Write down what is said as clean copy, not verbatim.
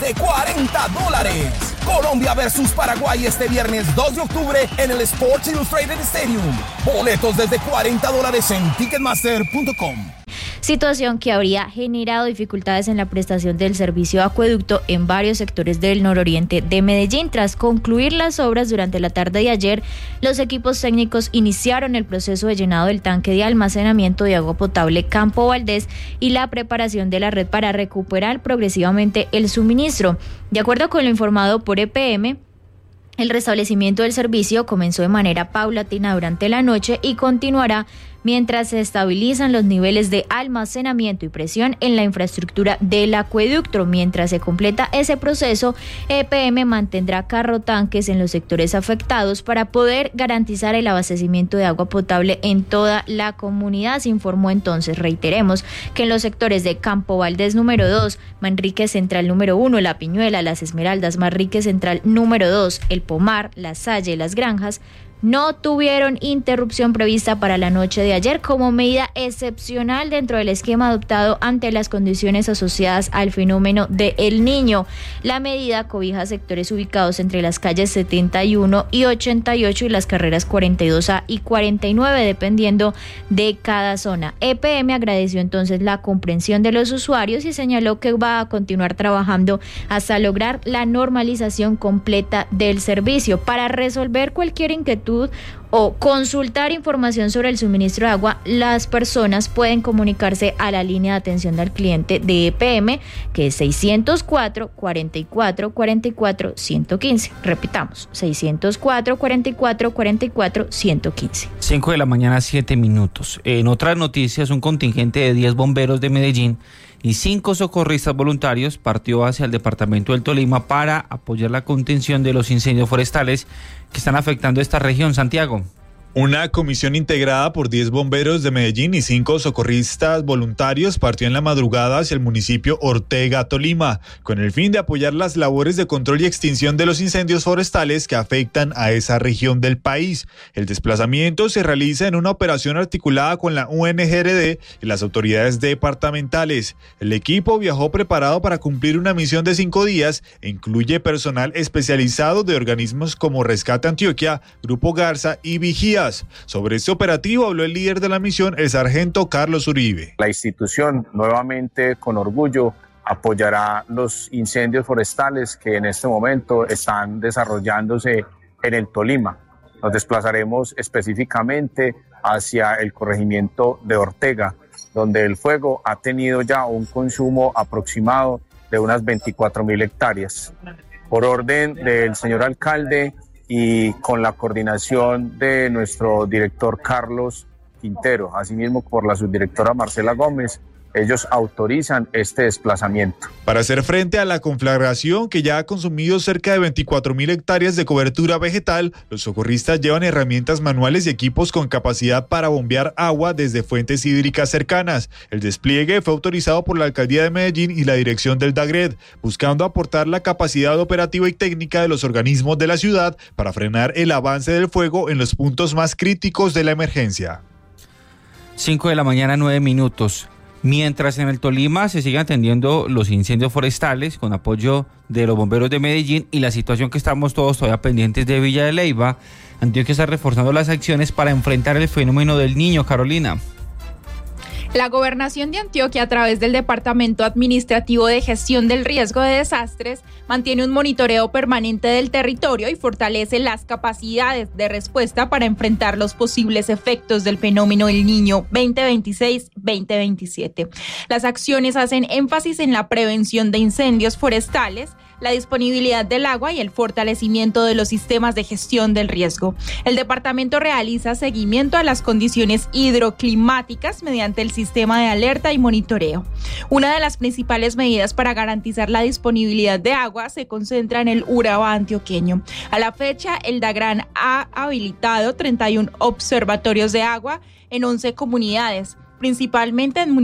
de $40. Colombia versus Paraguay este viernes 2 de octubre en el Sports Illustrated Stadium. Boletos desde $40 en Ticketmaster.com. Situación que habría generado dificultades en la prestación del servicio de acueducto en varios sectores del nororiente de Medellín. Tras concluir las obras durante la tarde de ayer, los equipos técnicos iniciaron el proceso de llenado del tanque de almacenamiento de agua potable Campo Valdés y la preparación de la red para recuperar progresivamente el suministro. De acuerdo con lo informado por EPM, el restablecimiento del servicio comenzó de manera paulatina durante la noche y continuará mientras se estabilizan los niveles de almacenamiento y presión en la infraestructura del acueducto. Mientras se completa ese proceso, EPM mantendrá carrotanques en los sectores afectados para poder garantizar el abastecimiento de agua potable en toda la comunidad. Se informó entonces, reiteremos, que en los sectores de Campo Valdés número 2, Manrique Central número 1, La Piñuela, Las Esmeraldas, Manrique Central número 2, El Pomar, La Salle, Las Granjas, no tuvieron interrupción prevista para la noche de ayer como medida excepcional dentro del esquema adoptado ante las condiciones asociadas al fenómeno de El Niño. La medida cobija sectores ubicados entre las calles 71 y 88 y las carreras 42A y 49, dependiendo de cada zona. EPM agradeció entonces la comprensión de los usuarios y señaló que va a continuar trabajando hasta lograr la normalización completa del servicio. Para resolver cualquier inquietud o consultar información sobre el suministro de agua, las personas pueden comunicarse a la línea de atención al cliente de EPM, que es 604-44-44-115. Repitamos, 604-44-44-115. 5 de la mañana, 7 minutos. En otras noticias, un contingente de 10 bomberos de Medellín y 5 socorristas voluntarios partió hacia el departamento del Tolima para apoyar la contención de los incendios forestales que están afectando esta región. Santiago. Una comisión integrada por 10 bomberos de Medellín y 5 socorristas voluntarios partió en la madrugada hacia el municipio Ortega, Tolima, con el fin de apoyar las labores de control y extinción de los incendios forestales que afectan a esa región del país. El desplazamiento se realiza en una operación articulada con la UNGRD y las autoridades departamentales. El equipo viajó preparado para cumplir una misión de 5 días e incluye personal especializado de organismos como Rescate Antioquia, Grupo Garza y Vigía. Sobre este operativo habló el líder de la misión, el sargento Carlos Uribe. La institución nuevamente con orgullo apoyará los incendios forestales que en este momento están desarrollándose en el Tolima. Nos desplazaremos específicamente hacia el corregimiento de Ortega, donde el fuego ha tenido ya un consumo aproximado de unas 24.000 hectáreas. Por orden del señor alcalde y con la coordinación de nuestro director Carlos Quintero, asimismo por la subdirectora Marcela Gómez, ellos autorizan este desplazamiento. Para hacer frente a la conflagración que ya ha consumido cerca de 24.000 hectáreas de cobertura vegetal, los socorristas llevan herramientas manuales y equipos con capacidad para bombear agua desde fuentes hídricas cercanas. El despliegue fue autorizado por la Alcaldía de Medellín y la dirección del DAGRED, buscando aportar la capacidad operativa y técnica de los organismos de la ciudad para frenar el avance del fuego en los puntos más críticos de la emergencia. 5 de la mañana, 9 minutos. Mientras en el Tolima se siguen atendiendo los incendios forestales con apoyo de los bomberos de Medellín y la situación que estamos todos todavía pendientes de Villa de Leyva, Antioquia está reforzando las acciones para enfrentar el fenómeno del Niño. Carolina. La Gobernación de Antioquia, a través del Departamento Administrativo de Gestión del Riesgo de Desastres, mantiene un monitoreo permanente del territorio y fortalece las capacidades de respuesta para enfrentar los posibles efectos del fenómeno del Niño 2026-2027. Las acciones hacen énfasis en la prevención de incendios forestales, la disponibilidad del agua y el fortalecimiento de los sistemas de gestión del riesgo. El departamento realiza seguimiento a las condiciones hidroclimáticas mediante el sistema de alerta y monitoreo. Una de las principales medidas para garantizar la disponibilidad de agua se concentra en el Urabá antioqueño. A la fecha, el DAGRAN ha habilitado 31 observatorios de agua en 11 comunidades, principalmente en